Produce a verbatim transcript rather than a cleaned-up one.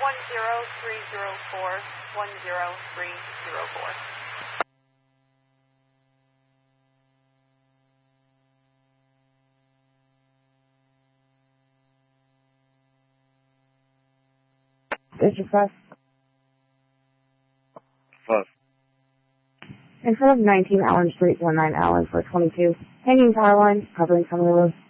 one zero three zero four, one zero three zero four. District Fuss. Fuss. In front of nineteen Allen Street, one nine Allen for twenty-two. Hanging power line, covering Honolulu.